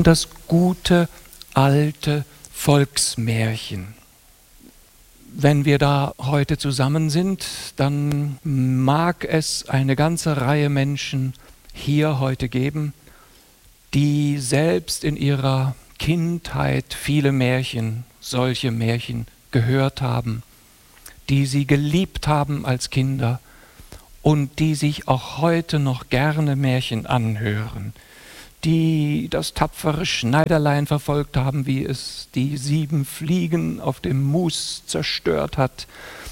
das gute, alte Volksmärchen. Wenn wir da heute zusammen sind, dann mag es eine ganze Reihe Menschen hier heute geben, die selbst in ihrer Kindheit viele Märchen, solche Märchen gehört haben, die sie geliebt haben als Kinder und die sich auch heute noch gerne Märchen anhören, die das tapfere Schneiderlein verfolgt haben, wie es die 7 Fliegen auf dem Mus zerstört hat,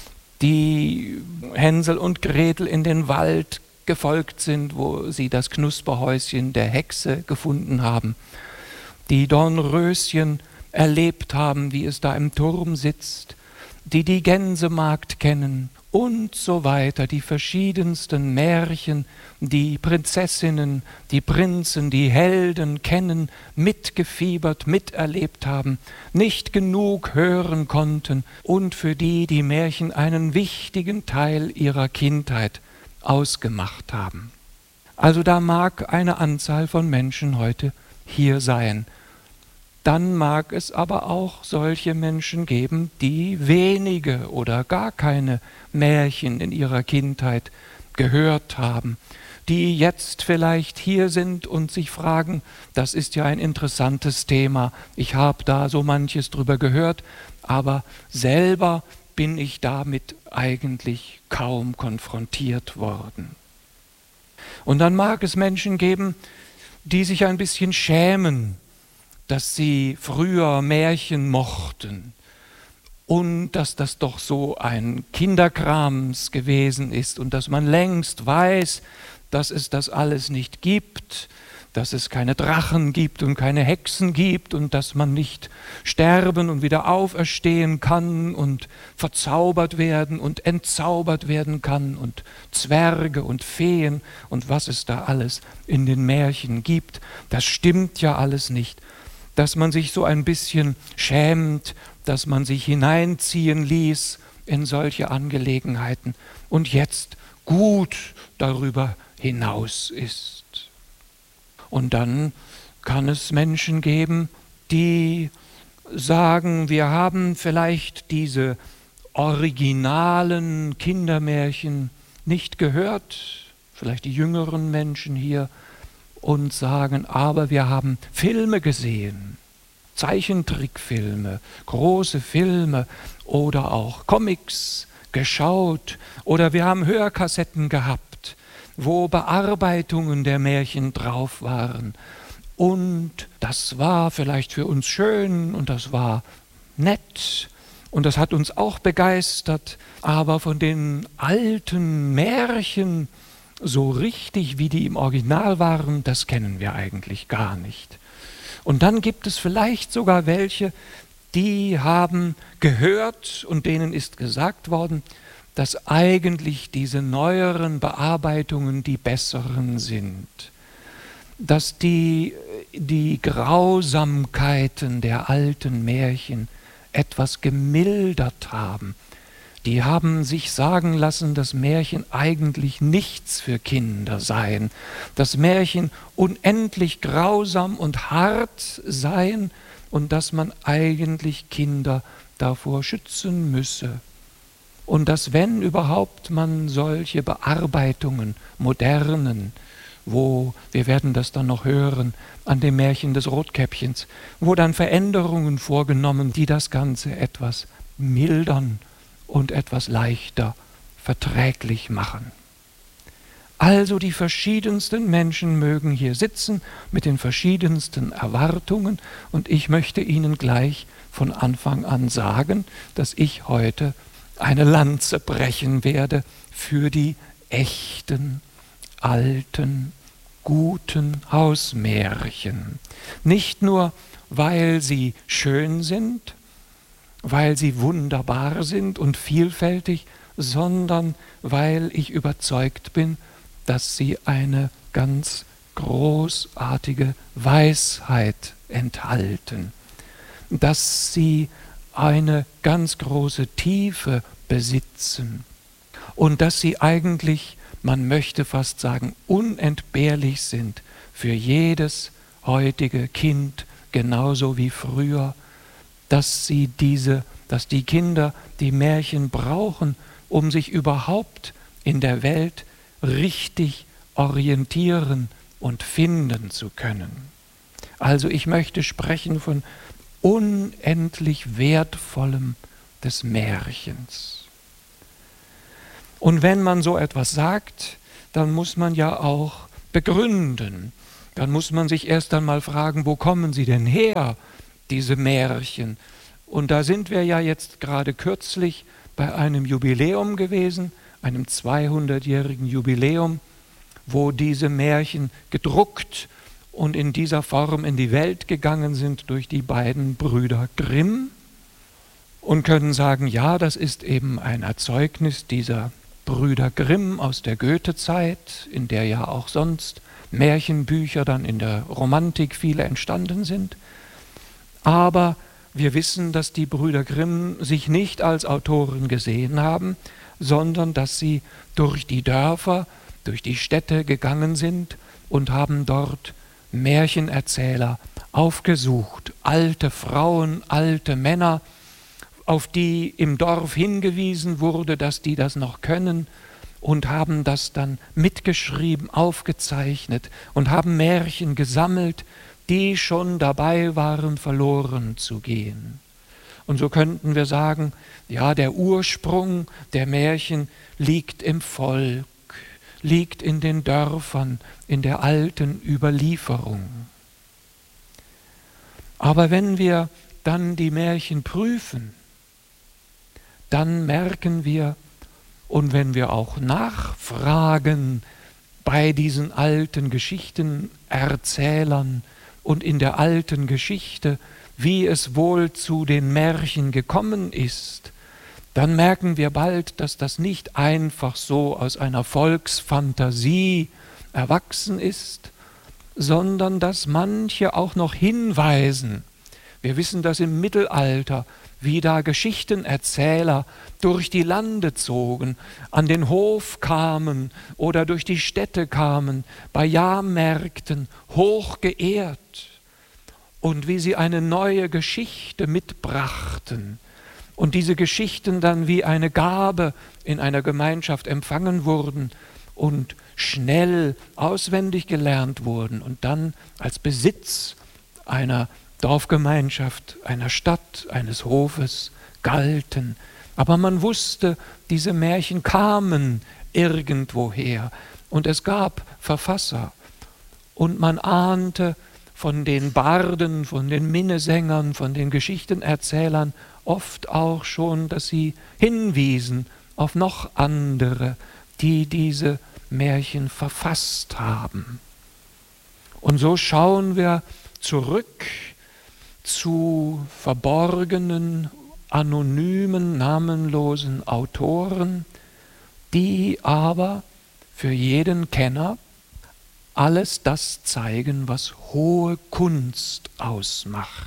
die Hänsel und Gretel in den Wald gefolgt sind, wo sie das Knusperhäuschen der Hexe gefunden haben, die Dornröschen erlebt haben, wie es da im Turm sitzt, die Gänsemagd kennen und so weiter, die verschiedensten Märchen, die Prinzessinnen, die Prinzen, die Helden kennen, mitgefiebert, miterlebt haben, nicht genug hören konnten und für die Märchen einen wichtigen Teil ihrer Kindheit ausgemacht haben. Also da mag eine Anzahl von Menschen heute hier sein. Dann mag es aber auch solche Menschen geben, die wenige oder gar keine Märchen in ihrer Kindheit gehört haben, die jetzt vielleicht hier sind und sich fragen, das ist ja ein interessantes Thema, ich habe da so manches drüber gehört, aber selber bin ich damit eigentlich kaum konfrontiert worden. Und dann mag es Menschen geben, die sich ein bisschen schämen, dass sie früher Märchen mochten und dass das doch so ein Kinderkrams gewesen ist und dass man längst weiß, dass es das alles nicht gibt, dass es keine Drachen gibt und keine Hexen gibt und dass man nicht sterben und wieder auferstehen kann und verzaubert werden und entzaubert werden kann und Zwerge und Feen und was es da alles in den Märchen gibt. Das stimmt ja alles nicht. Dass man sich so ein bisschen schämt, dass man sich hineinziehen ließ in solche Angelegenheiten und jetzt gut darüber hinaus ist. Und dann kann es Menschen geben, die sagen, wir haben vielleicht diese originalen Kindermärchen nicht gehört, vielleicht die jüngeren Menschen hier, und sagen, aber wir haben Filme gesehen, Zeichentrickfilme, große Filme oder auch Comics geschaut oder wir haben Hörkassetten gehabt, wo Bearbeitungen der Märchen drauf waren. Und das war vielleicht für uns schön und das war nett und das hat uns auch begeistert, aber von den alten Märchen, so richtig, wie die im Original waren, das kennen wir eigentlich gar nicht. Und dann gibt es vielleicht sogar welche, die haben gehört und denen ist gesagt worden, dass eigentlich diese neueren Bearbeitungen die besseren sind. Dass die Grausamkeiten der alten Märchen etwas gemildert haben. Die haben sich sagen lassen, dass Märchen eigentlich nichts für Kinder seien, dass Märchen unendlich grausam und hart seien und dass man eigentlich Kinder davor schützen müsse. Und dass, wenn überhaupt man solche Bearbeitungen, modernen, wo, wir werden das dann noch hören, an dem Märchen des Rotkäppchens, wo dann Veränderungen vorgenommen, die das Ganze etwas mildern und etwas leichter verträglich machen. Also die verschiedensten Menschen mögen hier sitzen mit den verschiedensten Erwartungen und ich möchte Ihnen gleich von Anfang an sagen, dass ich heute eine Lanze brechen werde für die echten, alten, guten Hausmärchen. Nicht nur, weil sie schön sind, weil sie wunderbar sind und vielfältig, sondern weil ich überzeugt bin, dass sie eine ganz großartige Weisheit enthalten, dass sie eine ganz große Tiefe besitzen und dass sie eigentlich, man möchte fast sagen, unentbehrlich sind für jedes heutige Kind genauso wie früher, dass die Kinder die Märchen brauchen, um sich überhaupt in der Welt richtig orientieren und finden zu können. Also ich möchte sprechen von unendlich Wertvollem des Märchens. Und wenn man so etwas sagt, dann muss man ja auch begründen. Dann muss man sich erst einmal fragen, wo kommen sie denn her, diese Märchen? Und da sind wir ja jetzt gerade kürzlich bei einem Jubiläum gewesen, einem 200-jährigen Jubiläum, wo diese Märchen gedruckt und in dieser Form in die Welt gegangen sind durch die beiden Brüder Grimm und können sagen, ja, das ist eben ein Erzeugnis dieser Brüder Grimm aus der Goethe-Zeit, in der ja auch sonst Märchenbücher dann in der Romantik viele entstanden sind. Aber wir wissen, dass die Brüder Grimm sich nicht als Autoren gesehen haben, sondern dass sie durch die Dörfer, durch die Städte gegangen sind und haben dort Märchenerzähler aufgesucht, alte Frauen, alte Männer, auf die im Dorf hingewiesen wurde, dass die das noch können, und haben das dann mitgeschrieben, aufgezeichnet und haben Märchen gesammelt, die schon dabei waren, verloren zu gehen. Und so könnten wir sagen, ja, der Ursprung der Märchen liegt im Volk, liegt in den Dörfern, in der alten Überlieferung. Aber wenn wir dann die Märchen prüfen, dann merken wir, und wenn wir auch nachfragen bei diesen alten Geschichtenerzählern und in der alten Geschichte, wie es wohl zu den Märchen gekommen ist, dann merken wir bald, dass das nicht einfach so aus einer Volksfantasie erwachsen ist, sondern dass manche auch noch hinweisen. Wir wissen das im Mittelalter, wie da Geschichtenerzähler durch die Lande zogen, an den Hof kamen oder durch die Städte kamen, bei Jahrmärkten hoch geehrt, und wie sie eine neue Geschichte mitbrachten und diese Geschichten dann wie eine Gabe in einer Gemeinschaft empfangen wurden und schnell auswendig gelernt wurden und dann als Besitz einer Dorfgemeinschaft, einer Stadt, eines Hofes galten. Aber man wusste, diese Märchen kamen irgendwoher und es gab Verfasser und man ahnte von den Barden, von den Minnesängern, von den Geschichtenerzählern oft auch schon, dass sie hinwiesen auf noch andere, die diese Märchen verfasst haben. Und so schauen wir zurück zu verborgenen, anonymen, namenlosen Autoren, die aber für jeden Kenner alles das zeigen, was hohe Kunst ausmacht.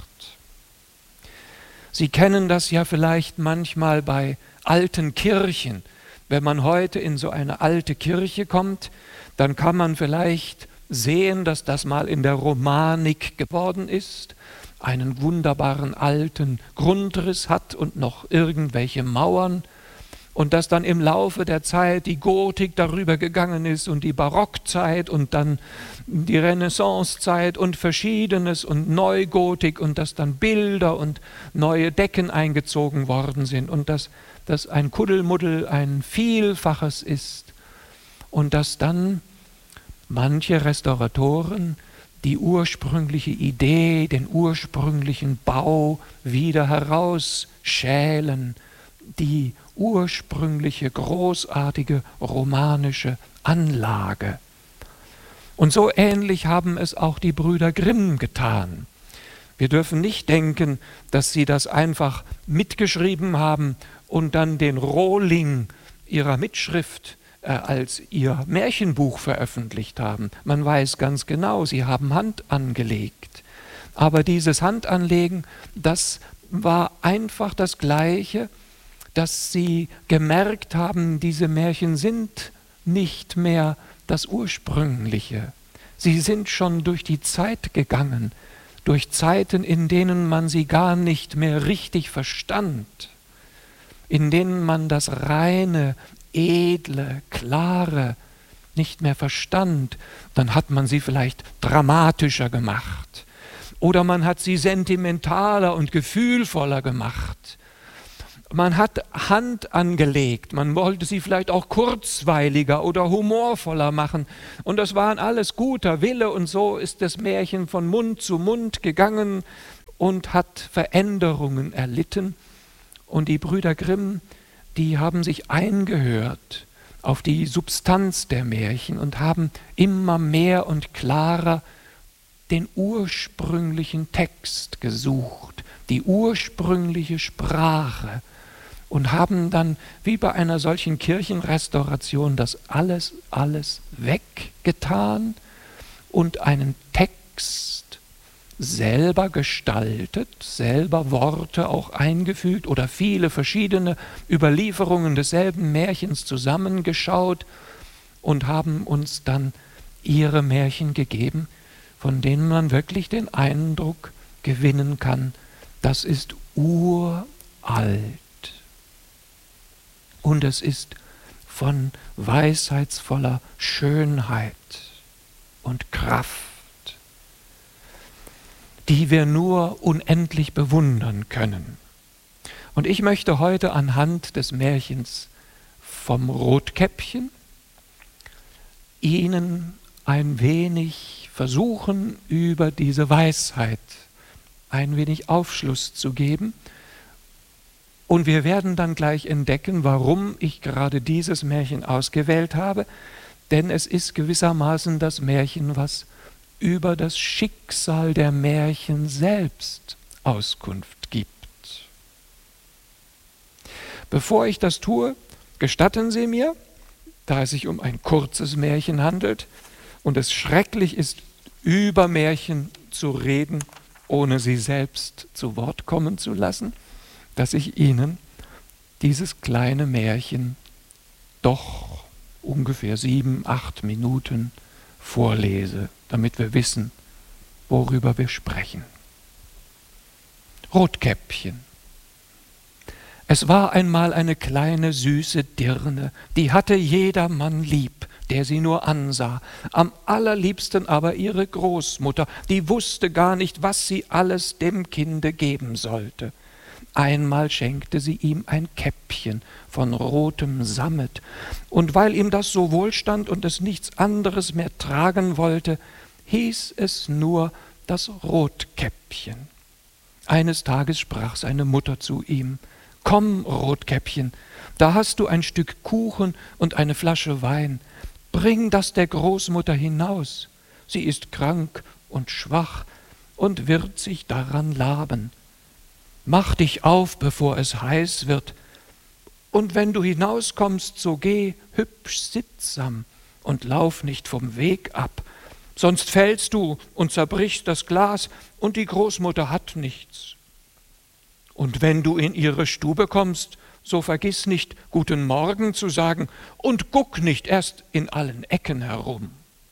Sie kennen das ja vielleicht manchmal bei alten Kirchen. Wenn man heute in so eine alte Kirche kommt, dann kann man vielleicht sehen, dass das mal in der Romanik geworden ist, einen wunderbaren alten Grundriss hat und noch irgendwelche Mauern, und dass dann im Laufe der Zeit die Gotik darüber gegangen ist und die Barockzeit und dann die Renaissancezeit und Verschiedenes und Neugotik und dass dann Bilder und neue Decken eingezogen worden sind und dass das ein Kuddelmuddel, ein Vielfaches ist und dass dann manche Restauratoren die ursprüngliche Idee, den ursprünglichen Bau wieder herausschälen, die ursprüngliche, großartige romanische Anlage. Und so ähnlich haben es auch die Brüder Grimm getan. Wir dürfen nicht denken, dass sie das einfach mitgeschrieben haben und dann den Rohling ihrer Mitschrift als ihr Märchenbuch veröffentlicht haben. Man weiß ganz genau, sie haben Hand angelegt. Aber dieses Handanlegen, das war einfach das Gleiche, dass sie gemerkt haben, diese Märchen sind nicht mehr das Ursprüngliche. Sie sind schon durch die Zeit gegangen, durch Zeiten, in denen man sie gar nicht mehr richtig verstand, in denen man das reine, edle, klare nicht mehr verstand, dann hat man sie vielleicht dramatischer gemacht oder man hat sie sentimentaler und gefühlvoller gemacht. Man hat Hand angelegt, man wollte sie vielleicht auch kurzweiliger oder humorvoller machen. Und das waren alles guter Wille und so ist das Märchen von Mund zu Mund gegangen und hat Veränderungen erlitten. Und die Brüder Grimm, die haben sich eingehört auf die Substanz der Märchen und haben immer mehr und klarer den ursprünglichen Text gesucht, die ursprüngliche Sprache. Und haben dann, wie bei einer solchen Kirchenrestauration, das alles weggetan und einen Text selber gestaltet, selber Worte auch eingefügt oder viele verschiedene Überlieferungen desselben Märchens zusammengeschaut und haben uns dann ihre Märchen gegeben, von denen man wirklich den Eindruck gewinnen kann, das ist uralt. Und es ist von weisheitsvoller Schönheit und Kraft, die wir nur unendlich bewundern können. Und ich möchte heute anhand des Märchens vom Rotkäppchen Ihnen ein wenig versuchen, über diese Weisheit ein wenig Aufschluss zu geben. Und wir werden dann gleich entdecken, warum ich gerade dieses Märchen ausgewählt habe, denn es ist gewissermaßen das Märchen, was über das Schicksal der Märchen selbst Auskunft gibt. Bevor ich das tue, gestatten Sie mir, da es sich um ein kurzes Märchen handelt und es schrecklich ist, über Märchen zu reden, ohne sie selbst zu Wort kommen zu lassen, dass ich Ihnen dieses kleine Märchen doch ungefähr 7, 8 Minuten vorlese, damit wir wissen, worüber wir sprechen. Rotkäppchen. Es war einmal eine kleine süße Dirne, die hatte jedermann lieb, der sie nur ansah, am allerliebsten aber ihre Großmutter, die wusste gar nicht, was sie alles dem Kinde geben sollte. Einmal schenkte sie ihm ein Käppchen von rotem Sammet, und weil ihm das so wohlstand und es nichts anderes mehr tragen wollte, hieß es nur das Rotkäppchen. Eines Tages sprach seine Mutter zu ihm: »Komm, Rotkäppchen, da hast du ein Stück Kuchen und eine Flasche Wein. Bring das der Großmutter hinaus. Sie ist krank und schwach und wird sich daran laben. Mach dich auf, bevor es heiß wird, und wenn du hinauskommst, so geh hübsch sittsam und lauf nicht vom Weg ab, sonst fällst du und zerbrichst das Glas, und die Großmutter hat nichts. Und wenn du in ihre Stube kommst, so vergiss nicht, guten Morgen zu sagen, und guck nicht erst in allen Ecken herum.«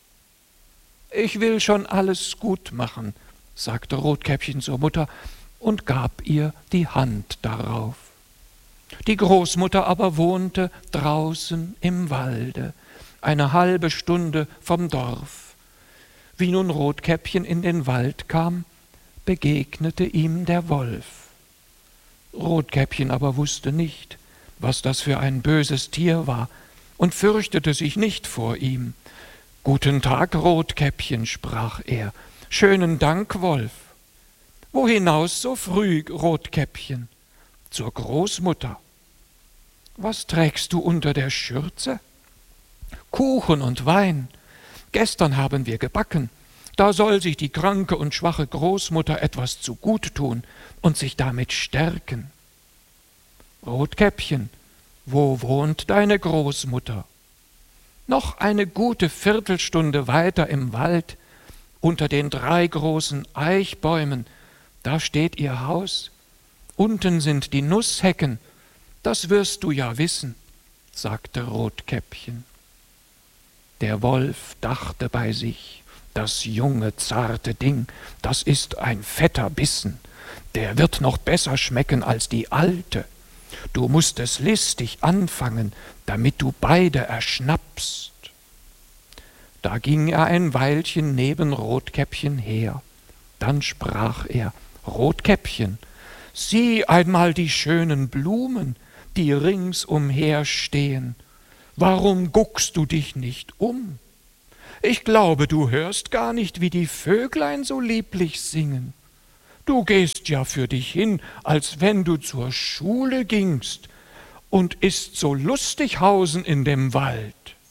»Ich will schon alles gut machen«, sagte Rotkäppchen zur Mutter und gab ihr die Hand darauf. Die Großmutter aber wohnte draußen im Walde, eine halbe Stunde vom Dorf. Wie nun Rotkäppchen in den Wald kam, begegnete ihm der Wolf. Rotkäppchen aber wusste nicht, was das für ein böses Tier war, und fürchtete sich nicht vor ihm. »Guten Tag, Rotkäppchen«, sprach er. »Schönen Dank, Wolf. Wo hinaus so früh, Rotkäppchen?« »Zur Großmutter.« »Was trägst du unter der Schürze?« »Kuchen und Wein. Gestern haben wir gebacken. Da soll sich die kranke und schwache Großmutter etwas zu gut tun und sich damit stärken.« »Rotkäppchen, wo wohnt deine Großmutter?« »Noch eine gute Viertelstunde weiter im Wald, unter den 3 großen Eichbäumen, da steht ihr Haus. Unten sind die Nusshecken, das wirst du ja wissen«, sagte Rotkäppchen. Der Wolf dachte bei sich: Das junge, zarte Ding, das ist ein fetter Bissen, der wird noch besser schmecken als die alte. Du musst es listig anfangen, damit du beide erschnappst. Da ging er ein Weilchen neben Rotkäppchen her. Dann sprach er: Rotkäppchen, sieh einmal die schönen Blumen, die ringsumher stehen. Warum guckst du dich nicht um? Ich glaube, du hörst gar nicht, wie die Vöglein so lieblich singen. Du gehst ja für dich hin, als wenn du zur Schule gingst, und ist so lustig hausen in dem Wald.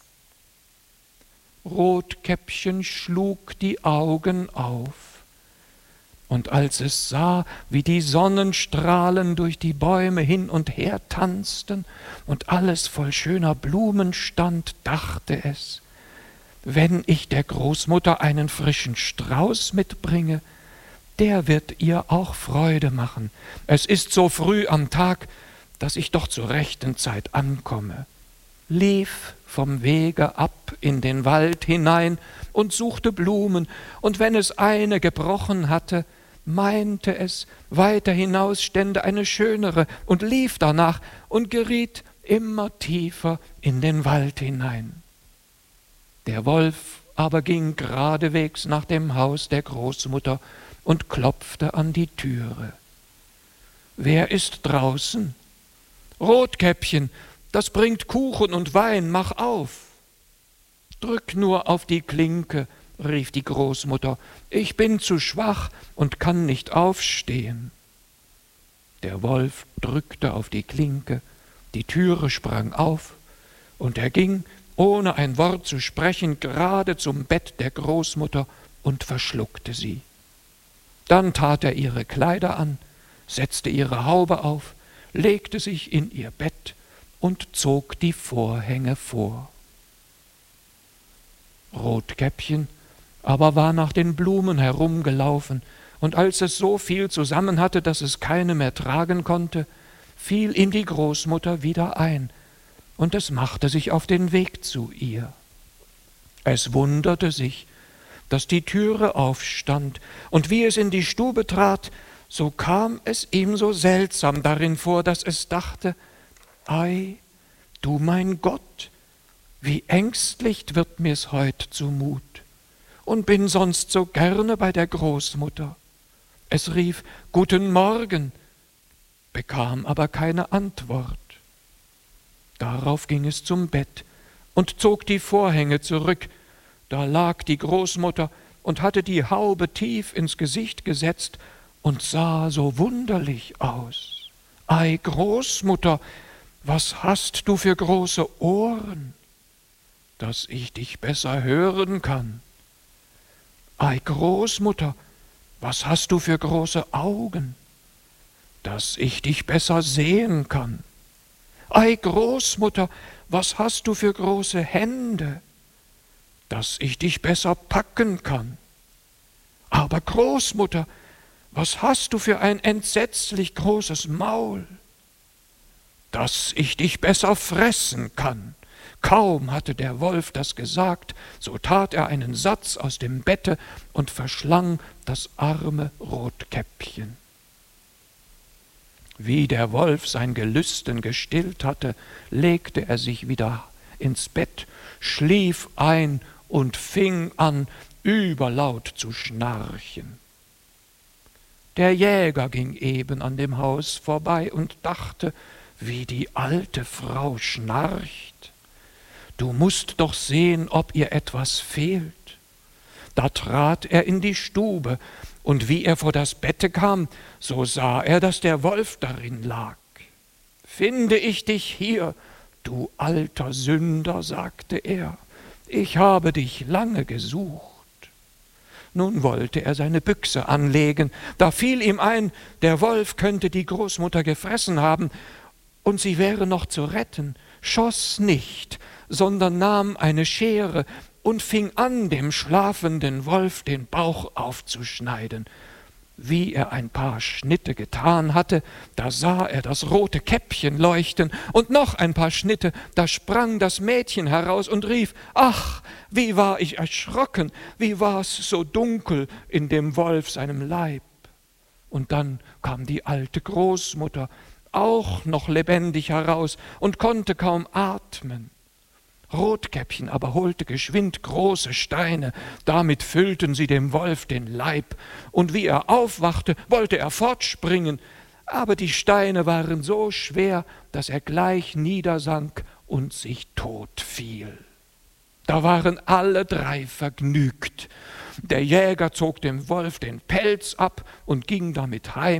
Rotkäppchen schlug die Augen auf, und als es sah, wie die Sonnenstrahlen durch die Bäume hin und her tanzten und alles voll schöner Blumen stand, dachte es: Wenn ich der Großmutter einen frischen Strauß mitbringe, der wird ihr auch Freude machen. Es ist so früh am Tag, dass ich doch zur rechten Zeit ankomme. Lief vom Wege ab in den Wald hinein und suchte Blumen, und wenn es eine gebrochen hatte, meinte es, weiter hinaus stände eine schönere, und lief danach und geriet immer tiefer in den Wald hinein. Der Wolf aber ging geradewegs nach dem Haus der Großmutter und klopfte an die Türe. »Wer ist draußen?« »Rotkäppchen, das bringt Kuchen und Wein, mach auf!« »Drück nur auf die Klinke«, rief die Großmutter, »ich bin zu schwach und kann nicht aufstehen.« Der Wolf drückte auf die Klinke, die Türe sprang auf, und er ging, ohne ein Wort zu sprechen, gerade zum Bett der Großmutter und verschluckte sie. Dann tat er ihre Kleider an, setzte ihre Haube auf, legte sich in ihr Bett und zog die Vorhänge vor. Rotkäppchen aber war nach den Blumen herumgelaufen, und als es so viel zusammen hatte, dass es keine mehr tragen konnte, fiel ihm die Großmutter wieder ein, und es machte sich auf den Weg zu ihr. Es wunderte sich, dass die Türe aufstand, und wie es in die Stube trat, so kam es ihm so seltsam darin vor, dass es dachte: Ei, du mein Gott, wie ängstlich wird mir's heut zumut, und bin sonst so gerne bei der Großmutter. Es rief: Guten Morgen, bekam aber keine Antwort. Darauf ging es zum Bett und zog die Vorhänge zurück. Da lag die Großmutter und hatte die Haube tief ins Gesicht gesetzt und sah so wunderlich aus. »Ei, Großmutter, was hast du für große Ohren, dass ich dich besser hören kann? Ei, Großmutter, was hast du für große Augen, dass ich dich besser sehen kann? Ei, Großmutter, was hast du für große Hände, dass ich dich besser packen kann? Aber Großmutter, was hast du für ein entsetzlich großes Maul, dass ich dich besser fressen kann?« Kaum hatte der Wolf das gesagt, so tat er einen Satz aus dem Bette und verschlang das arme Rotkäppchen. Wie der Wolf sein Gelüsten gestillt hatte, legte er sich wieder ins Bett, schlief ein und fing an, überlaut zu schnarchen. Der Jäger ging eben an dem Haus vorbei und dachte: Wie die alte Frau schnarcht. Du musst doch sehen, ob ihr etwas fehlt. Da trat er in die Stube, und wie er vor das Bette kam, so sah er, dass der Wolf darin lag. »Finde ich dich hier, du alter Sünder«, sagte er, »ich habe dich lange gesucht.« Nun wollte er seine Büchse anlegen, da fiel ihm ein, der Wolf könnte die Großmutter gefressen haben, und sie wäre noch zu retten, schoss nicht, sondern nahm eine Schere und fing an, dem schlafenden Wolf den Bauch aufzuschneiden. Wie er ein paar Schnitte getan hatte, da sah er das rote Käppchen leuchten, und noch ein paar Schnitte, da sprang das Mädchen heraus und rief: »Ach, wie war ich erschrocken, wie war's so dunkel in dem Wolf seinem Leib!« Und dann kam die alte Großmutter, auch noch lebendig heraus, und konnte kaum atmen. Rotkäppchen aber holte geschwind große Steine, damit füllten sie dem Wolf den Leib, und wie er aufwachte, wollte er fortspringen, aber die Steine waren so schwer, dass er gleich niedersank und sich tot fiel. Da waren alle drei vergnügt. Der Jäger zog dem Wolf den Pelz ab und ging damit heim.